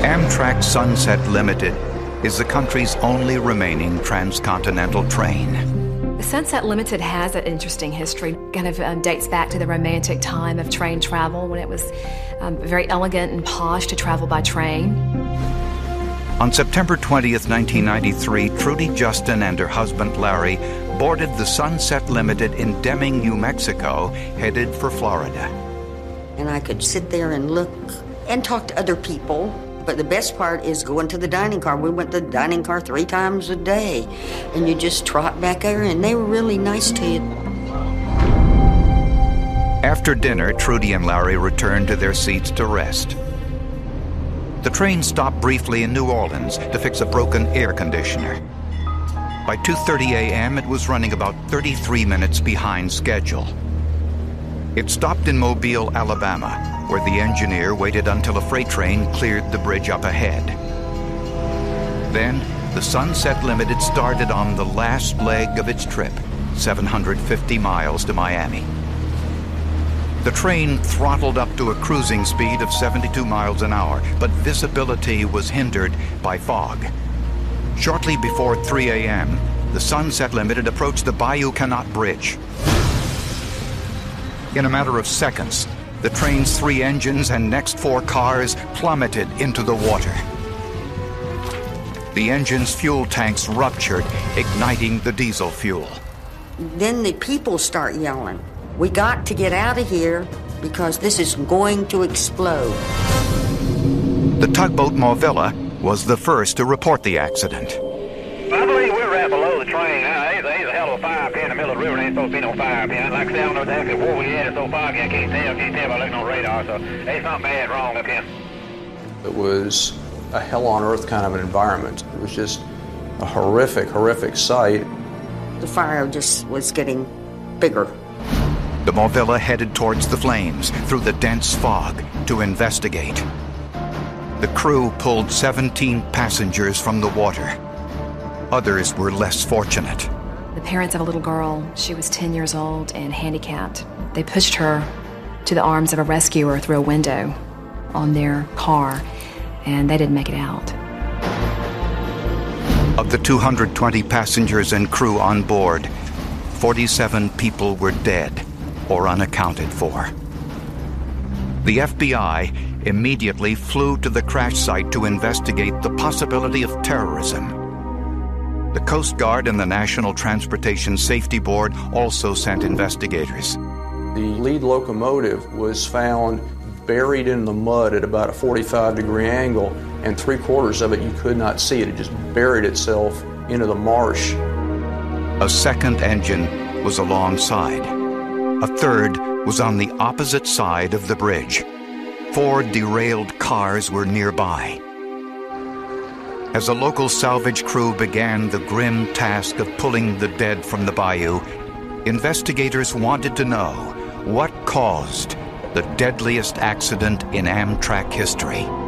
Amtrak Sunset Limited is the country's only remaining transcontinental train. The Sunset Limited has an interesting history. Kind of dates back to the romantic time of train travel when it was very elegant and posh to travel by train. On September 20th, 1993, Trudy Justin and her husband Larry boarded the Sunset Limited in Deming, New Mexico, headed for Florida. And I could sit there and look and talk to other people. But the best part is going to the dining car. We went to the dining car 3 times a day. And you just trot back there, and they were really nice to you. After dinner, Trudy and Larry returned to their seats to rest. The train stopped briefly in New Orleans to fix a broken air conditioner. By 2:30 a.m., it was running about 33 minutes behind schedule. It stopped in Mobile, Alabama, where the engineer waited until a freight train cleared the bridge up ahead. Then, the Sunset Limited started on the last leg of its trip, 750 miles to Miami. The train throttled up to a cruising speed of 72 miles an hour, but visibility was hindered by fog. Shortly before 3 a.m., the Sunset Limited approached the Bayou Canot Bridge. In a matter of seconds, the train's 3 engines and next 4 cars plummeted into the water. The engine's fuel tanks ruptured, igniting the diesel fuel. Then the people start yelling, "We got to get out of here because this is going to explode." The tugboat Movilla was the first to report the accident. I believe we're right below the train now. There's a hell of a fire pit in the middle of the river. There ain't supposed to be no fire pit. Like I say, I don't know exactly where we at. It's so foggy, I can't tell by looking on radar. So there's something bad wrong up here. It was a hell on earth kind of an environment. It was just a horrific, horrific sight. The fire just was getting bigger. The Movilla headed towards the flames through the dense fog to investigate. The crew pulled 17 passengers from the water. Others were less fortunate. The parents of a little girl, she was 10 years old and handicapped. They pushed her to the arms of a rescuer through a window on their car, and they didn't make it out. Of the 220 passengers and crew on board, 47 people were dead or unaccounted for. The FBI immediately flew to the crash site to investigate the possibility of terrorism. The Coast Guard and the National Transportation Safety Board also sent investigators. The lead locomotive was found buried in the mud at about a 45-degree angle, and 3/4 of it you could not see. It just buried itself into the marsh. A second engine was alongside. A third was on the opposite side of the bridge. 4 derailed cars were nearby. As a local salvage crew began the grim task of pulling the dead from the bayou, investigators wanted to know what caused the deadliest accident in Amtrak history.